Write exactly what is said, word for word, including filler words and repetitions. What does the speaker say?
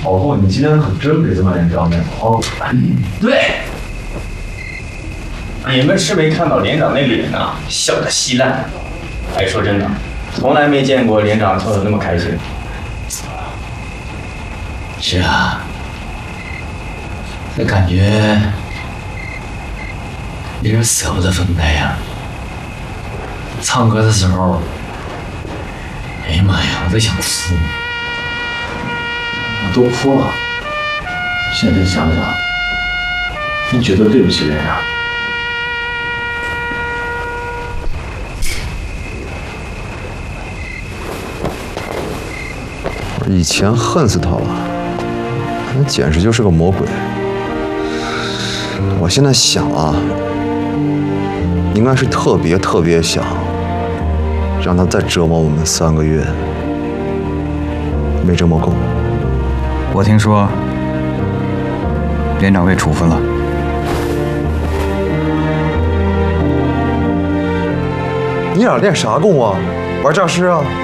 老后，你今天可真给这么连长脸哦。 对，你们是没看到连长那脸呐，笑得稀烂。哎，说真的，从来没见过连长笑得那么开心。 是啊，这感觉有点舍不得分开呀。唱歌的时候，哎呀妈呀，我都想哭。 我都哭了。现在想想，你觉得对不起连长？ 以前恨死他了，那简直就是个魔鬼。我现在想啊，应该是特别特别想让他再折磨我们三个月，没折磨够。 我听说连长被处分了。 你俩练啥功啊？玩诈尸啊？